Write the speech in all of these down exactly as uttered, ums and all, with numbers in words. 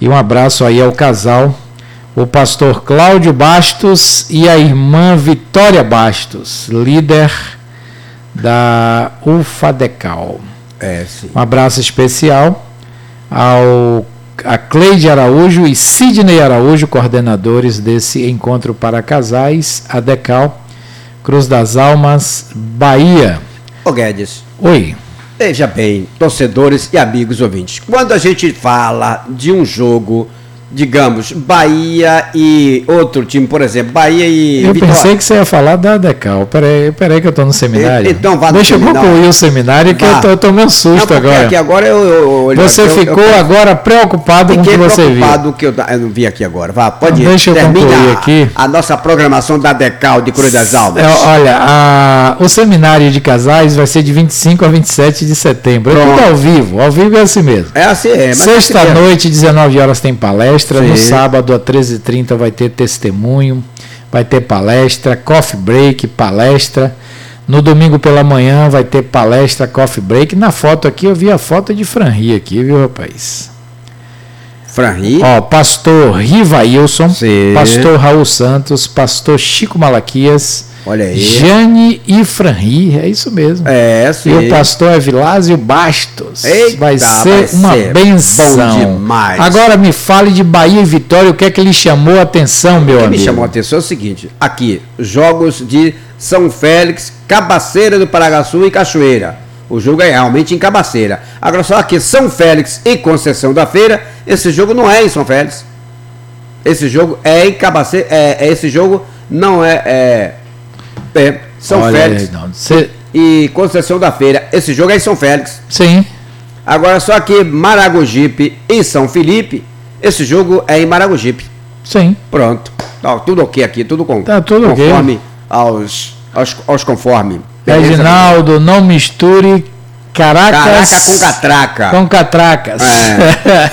E um abraço aí ao casal, o pastor Cláudio Bastos e a irmã Vitória Bastos, líder da UFADECAL. É, sim. Um abraço especial ao a Cleide Araújo e Sidney Araújo, coordenadores desse encontro para casais, ADECAL, Cruz das Almas, Bahia. Ô Guedes. Oi. Veja bem, torcedores e amigos ouvintes, quando a gente fala de um jogo, digamos, Bahia e outro time, por exemplo, Bahia e Eu Vitória. pensei que você ia falar da ADECAL. Peraí, peraí que eu estou no seminário. Então vá no Deixa seminário. eu concluir o seminário que Vá. eu tô, eu tomei um susto Não, agora. Aqui agora eu, eu, eu Você eu, ficou eu, eu, agora preocupado com o que você viu. preocupado que eu, eu não vi aqui agora. Vá, pode ir. Deixa eu Termina concluir a, aqui. a nossa programação da ADECAL de Cruz das Almas. É, olha, a, o seminário de casais vai ser de vinte e cinco a vinte e sete de setembro. É Pronto. tudo ao vivo. Ao vivo é assim mesmo. É assim, é. Mas é assim Sexta-noite, dezenove horas, tem palestra. Sim. No sábado, às treze e trinta, vai ter testemunho, vai ter palestra, coffee break, palestra. No domingo pela manhã vai ter palestra, coffee break. Na foto aqui, eu vi a foto de Franri aqui, viu, rapaz? Franri. Ó, pastor Rivailson, Sim. pastor Raul Santos, pastor Chico Malaquias, Olha aí. Jane e Franri, é isso mesmo. É, sim. E o pastor Evilásio Bastos. Eita, vai ser vai uma ser benção. bom demais. Agora me fale de Bahia e Vitória, o que é que lhe chamou a atenção, meu O que amigo? me chamou a atenção é o seguinte: aqui, jogos de São Félix, Cabaceira do Paraguaçu e Cachoeira. O jogo é realmente em Cabaceira. Agora só aqui, São Félix e Conceição da Feira, esse jogo não é em São Félix. Esse jogo é em Cabaceira. É, é, esse jogo não é. é, é São Olha, Félix não, cê... e Conceição da Feira. Esse jogo é em São Félix. Sim. Agora só aqui, Maragogipe e São Felipe, esse jogo é em Maragogipe. Sim. Pronto. Tá, tudo ok aqui, tudo com, Tá tudo ok. conforme aos, aos, aos conforme. Beleza? Reginaldo, não misture Caracas Caraca com catraca. com catracas. É.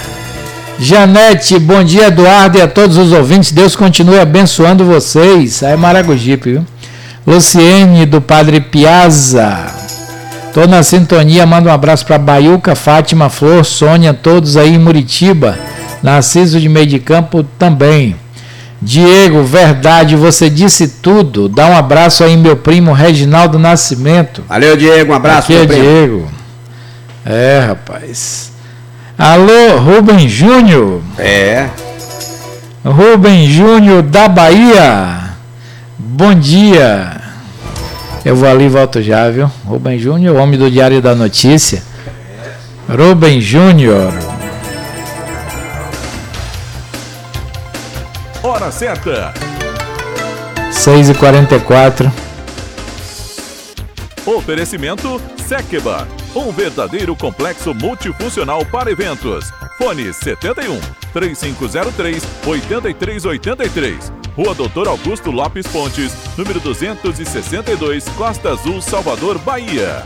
Janete, bom dia, Eduardo, e a todos os ouvintes. Deus continue abençoando vocês. Aí é Maragogipe, viu? Luciene, do Padre Piazza. Tô na sintonia, manda um abraço para Baiuca, Fátima, Flor, Sônia, todos aí em Muritiba. Narciso de Meio de Campo também. Diego, verdade, você disse tudo. Dá um abraço aí, meu primo Reginaldo Nascimento. Valeu, Diego, um abraço. Aqui é meu primo. Diego. É, rapaz. Alô, Rubem Júnior. É. Rubem Júnior da Bahia. Bom dia. Eu vou ali e volto já, viu? Rubem Júnior, homem do Diário da Notícia. Rubem Júnior. Hora certa. seis e quarenta e quatro. Oferecimento Sekeba, um verdadeiro complexo multifuncional para eventos. Fone setenta e um, três cinco zero três, oito três oito três. Rua Doutor Augusto Lopes Pontes, número duzentos e sessenta e dois, Costa Azul, Salvador, Bahia.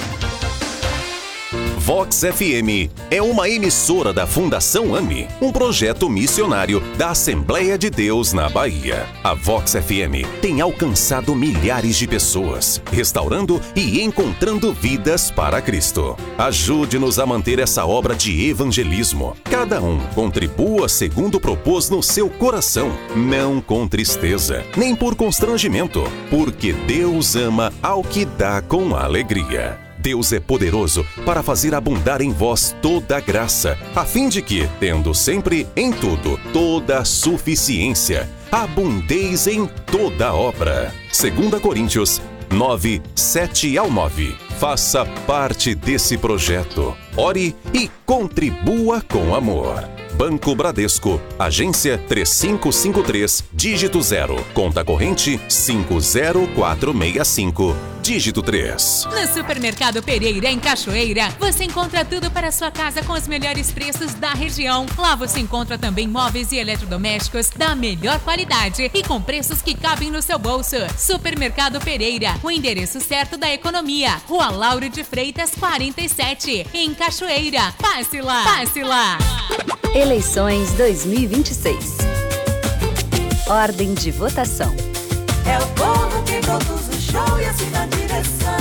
Vox F M é uma emissora da Fundação AMI, um projeto missionário da Assembleia de Deus na Bahia. A Vox F M tem alcançado milhares de pessoas, restaurando e encontrando vidas para Cristo. Ajude-nos a manter essa obra de evangelismo. Cada um contribua segundo propôs no seu coração, não com tristeza, nem por constrangimento, porque Deus ama ao que dá com alegria. Deus é poderoso para fazer abundar em vós toda a graça, a fim de que, tendo sempre em tudo toda a suficiência, abundeis em toda obra. Segunda Coríntios nove, sete ao nove. Faça parte desse projeto. Ore e contribua com amor. Banco Bradesco, agência três cinco cinco três, dígito zero, conta corrente cinco zero quatro seis cinco, dígito três. No Supermercado Pereira, em Cachoeira, você encontra tudo para sua casa com os melhores preços da região. Lá você encontra também móveis e eletrodomésticos da melhor qualidade e com preços que cabem no seu bolso. Supermercado Pereira, o endereço certo da economia. Rua Lauro de Freitas, quarenta e sete, em Cachoeira. Passe lá! Passe lá! Eleições dois mil e vinte e seis. Ordem de votação. É o povo que produz o show e assim na direção.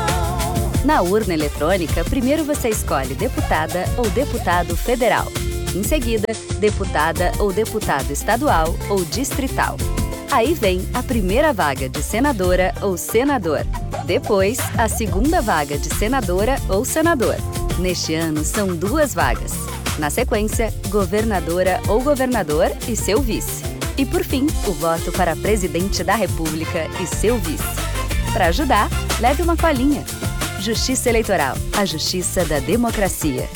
Na urna eletrônica, primeiro você escolhe deputada ou deputado federal. Em seguida, deputada ou deputado estadual ou distrital. Aí vem a primeira vaga de senadora ou senador. Depois, a segunda vaga de senadora ou senador. Neste ano, são duas vagas. Na sequência, governadora ou governador e seu vice. E por fim, o voto para presidente da República e seu vice. Para ajudar, leve uma colinha. Justiça Eleitoral, a justiça da democracia.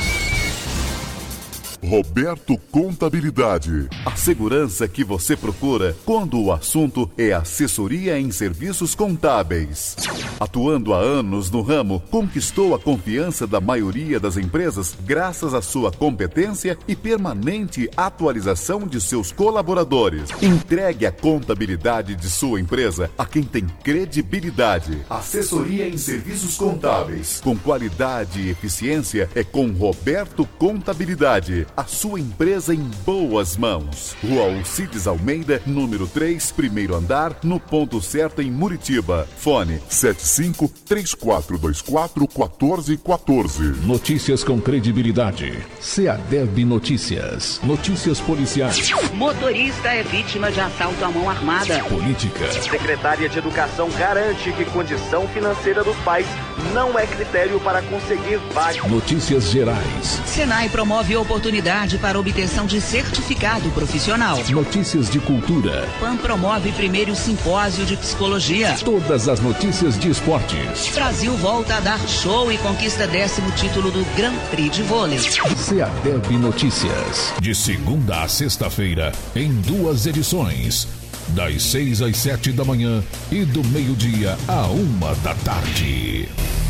Roberto Contabilidade. A segurança que você procura quando o assunto é assessoria em serviços contábeis. Atuando há anos no ramo, conquistou a confiança da maioria das empresas graças à sua competência e permanente atualização de seus colaboradores. Entregue a contabilidade de sua empresa a quem tem credibilidade. Assessoria em serviços contábeis. Com qualidade e eficiência é com Roberto Contabilidade. A sua empresa em boas mãos. Rua Alcides Almeida, número três, primeiro andar, no ponto certo em Muritiba. Fone sete cinco, três quatro dois quatro, um quatro um quatro. Notícias com credibilidade. Seadeb Notícias. Notícias policiais. Motorista é vítima de assalto à mão armada. Política. Secretária de Educação garante que condição financeira dos pais não é critério para conseguir vaga. Notícias gerais. Senai promove oportunidade para obtenção de certificado profissional. Notícias de cultura. P A N promove primeiro simpósio de psicologia. Todas as notícias de esportes. Brasil volta a dar show e conquista décimo título do Grand Prix de vôlei. Seadeb Notícias. De segunda a sexta-feira, em duas edições. Das seis às sete da manhã e do meio-dia à uma da tarde.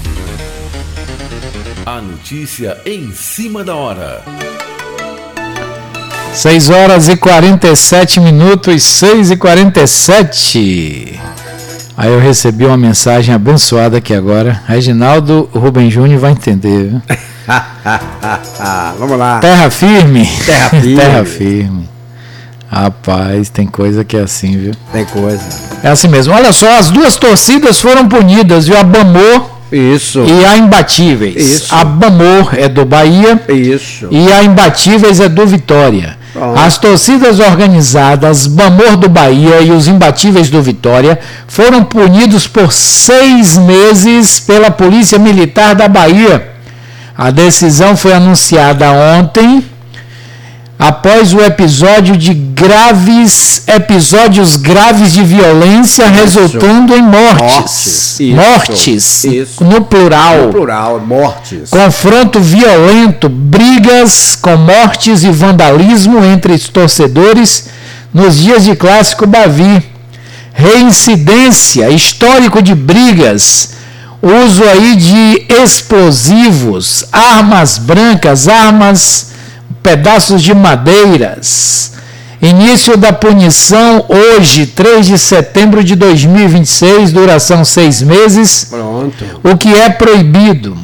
A notícia em cima da hora. seis horas e quarenta e sete minutos, seis e quarenta e sete. Aí eu recebi uma mensagem abençoada aqui agora. Reginaldo Rubem Júnior vai entender, viu? Vamos lá. Terra firme. Terra firme. Terra firme. Rapaz, tem coisa que é assim, viu? Tem coisa. É assim mesmo. Olha só, as duas torcidas foram punidas, viu? A Bamor Isso. e a Imbatíveis. Isso. A Bamor é do Bahia. Isso. E a Imbatíveis é do Vitória. Bom. As torcidas organizadas, Bamor do Bahia e os Imbatíveis do Vitória, foram punidos por seis meses pela Polícia Militar da Bahia. A decisão foi anunciada ontem, após o episódio de graves, episódios graves de violência Isso. resultando em mortes. Mortes. Mortes, Isso. no plural. No plural, mortes. Confronto violento, brigas com mortes e vandalismo entre os torcedores nos dias de Clássico Bavi. Reincidência, histórico de brigas, uso aí de explosivos, armas brancas, armas... pedaços de madeiras. Início da punição hoje, três de setembro de dois mil e vinte e seis, duração seis meses. Pronto. O que é proibido?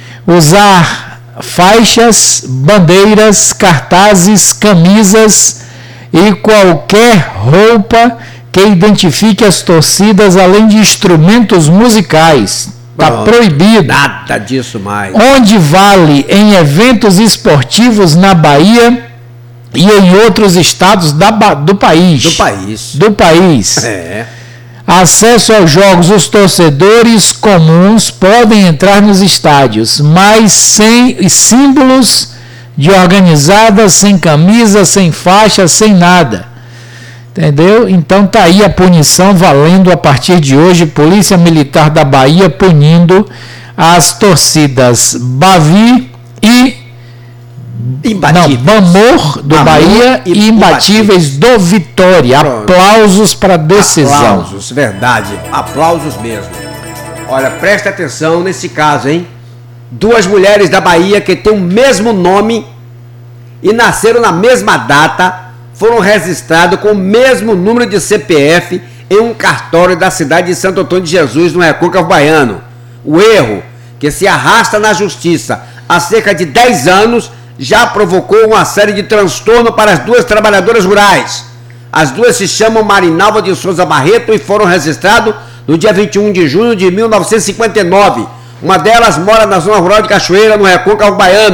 Usar faixas, bandeiras, cartazes, camisas e qualquer roupa que identifique as torcidas, além de instrumentos musicais. Está proibido. Nada disso mais. Onde vale em eventos esportivos na Bahia e em outros estados da, do país. Do país. Do país. É. Acesso aos jogos. Os torcedores comuns podem entrar nos estádios, mas sem símbolos de organizadas, sem camisa, sem faixa, sem nada. Entendeu? Então tá aí a punição valendo a partir de hoje. Polícia Militar da Bahia punindo as torcidas Bavi e Imbatíveis. Não, Bamor do Bamor Bahia e e Imbatíveis do Vitória. Pronto. Aplausos para a decisão. Aplausos, verdade. Aplausos mesmo. Olha, presta atenção nesse caso, hein? Duas mulheres da Bahia que têm o mesmo nome e nasceram na mesma data foram registrados com o mesmo número de C P F em um cartório da cidade de Santo Antônio de Jesus, no Recôncavo Baiano. O erro, que se arrasta na justiça há cerca de dez anos, já provocou uma série de transtornos para as duas trabalhadoras rurais. As duas se chamam Marinalva de Souza Barreto e foram registradas no dia vinte e um de junho de mil novecentos e cinquenta e nove. Uma delas mora na zona rural de Cachoeira, no Recôncavo Baiano,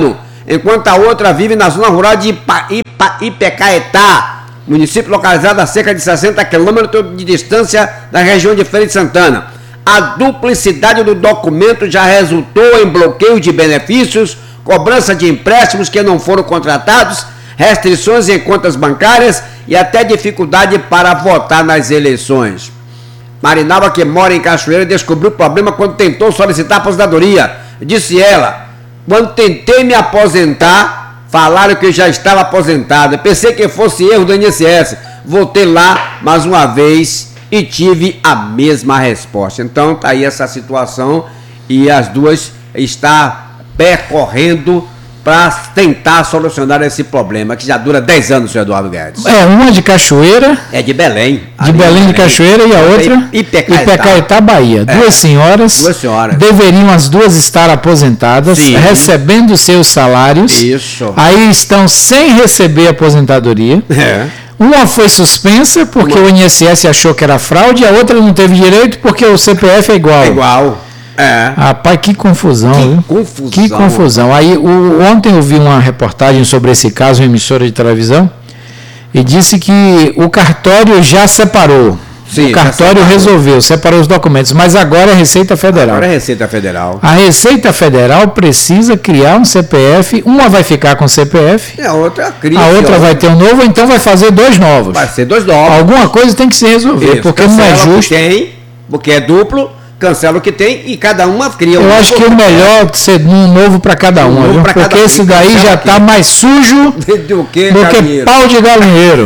enquanto a outra vive na zona rural de Ipa, Ipa, Ipecaetá, município localizado a cerca de sessenta quilômetros de distância da região de Feira de Santana. A duplicidade do documento já resultou em bloqueio de benefícios, cobrança de empréstimos que não foram contratados, restrições em contas bancárias e até dificuldade para votar nas eleições. Marinalva, que mora em Cachoeira, descobriu o problema quando tentou solicitar aposentadoria. Disse ela: quando tentei me aposentar, falaram que eu já estava aposentada. Pensei que fosse erro do I N S S. Voltei lá mais uma vez e tive a mesma resposta. Então tá aí essa situação e as duas estão percorrendo para tentar solucionar esse problema, que já dura dez anos, senhor Eduardo Guedes. É, uma de Cachoeira. É de Belém. De Belém de Cachoeira e a outra Ipecaetá, Bahia. É, duas senhoras. Duas senhoras. Deveriam as duas estar aposentadas, sim, recebendo seus salários. Isso. Aí estão sem receber aposentadoria. É. Uma foi suspensa porque uma... o I N S S achou que era fraude, a outra não teve direito porque o C P F é igual. É igual. É. Rapaz, que confusão, que viu? confusão. Que confusão. Aí, o, ontem eu vi uma reportagem sobre esse caso em emissora de televisão e disse que o cartório já separou. Sim, o cartório separou. resolveu, separou os documentos, mas agora é Receita Federal. Agora é Receita Federal. A Receita Federal precisa criar um C P F, uma vai ficar com C P F, e a outra cria. A outra vai ter um novo, então vai fazer dois novos. Vai ser dois novos. Alguma coisa tem que se resolver, isso, porque não é justo. Tem, porque é duplo. Cancela o que tem e cada uma cria um. Eu acho que o melhor é ser um novo para cada um, um viu? Porque cada esse daí já está mais sujo do que, do que pau de galinheiro.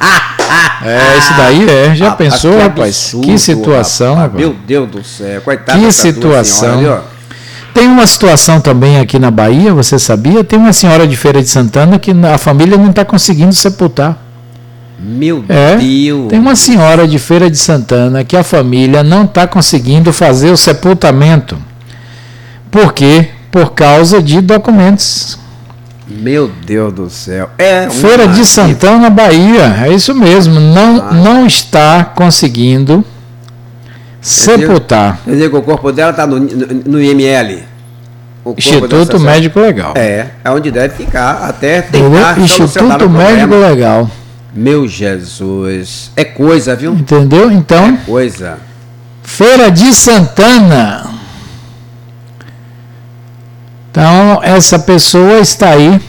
É, esse daí é. Já ah, pensou, que rapaz? Absurdo, que situação, rapaz. Meu Deus do céu, coitado. Que situação. Senhora, tem uma situação também aqui na Bahia, você sabia? Tem uma senhora de Feira de Santana que a família não está conseguindo sepultar. Meu é, Deus! Tem uma senhora de Feira de Santana que a família não está conseguindo fazer o sepultamento. Por quê? Por causa de documentos. Meu Deus do céu! É Feira uma... de Santana, Bahia, é isso mesmo. Não, ah. não está conseguindo sepultar. Quer dizer que o corpo dela está no, no, no I M L. Instituto Médico Legal. É, é onde deve ficar até tentar Instituto Médico Legal. Meu Jesus, é coisa, viu? Entendeu? Então, é coisa. Feira de Santana. Então, essa pessoa está aí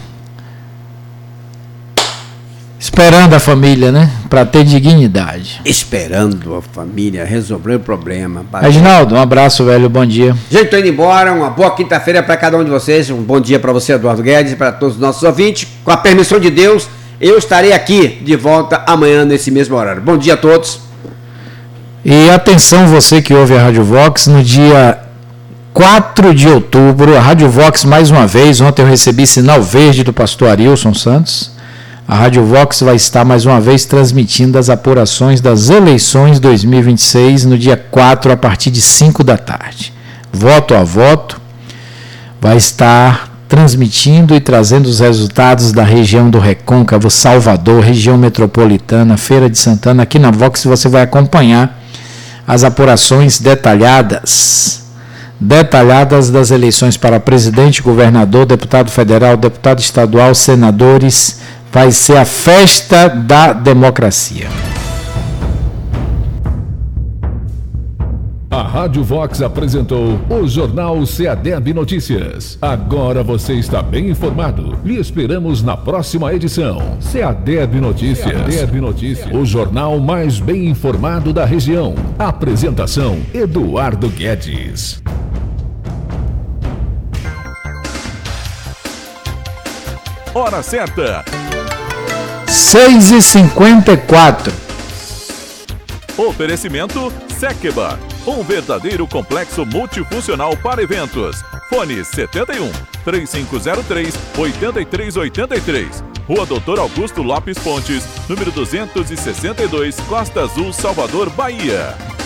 esperando a família, né? Para ter dignidade. Esperando a família resolver o problema. Reginaldo, um abraço, velho, bom dia. Gente, tô indo embora, uma boa quinta-feira para cada um de vocês, um bom dia para você, Eduardo Guedes, e para todos os nossos ouvintes. Com a permissão de Deus, eu estarei aqui de volta amanhã nesse mesmo horário. Bom dia a todos. E atenção você que ouve a Rádio Vox, no dia quatro de outubro, a Rádio Vox mais uma vez, ontem eu recebi sinal verde do pastor Arilson Santos, a Rádio Vox vai estar mais uma vez transmitindo as apurações das eleições dois mil e vinte e seis no dia quatro a partir de cinco da tarde. Voto a voto, vai estar transmitindo e trazendo os resultados da região do Recôncavo, Salvador, região metropolitana, Feira de Santana. Aqui na Vox você vai acompanhar as apurações detalhadas, detalhadas das eleições para presidente, governador, deputado federal, deputado estadual, senadores. Vai ser a festa da democracia. A Rádio Vox apresentou o Jornal SEADEB Notícias. Agora você está bem informado. Lhe esperamos na próxima edição. SEADEB Notícias. SEADEB Notícias. O jornal mais bem informado da região. Apresentação: Eduardo Guedes. Hora certa. seis e cinquenta e quatro. Oferecimento Sekeba, um verdadeiro complexo multifuncional para eventos. Fone setenta e um, três cinco zero três, oito três oito três. Rua Doutor Augusto Lopes Pontes, número duzentos e sessenta e dois, Costa Azul, Salvador, Bahia.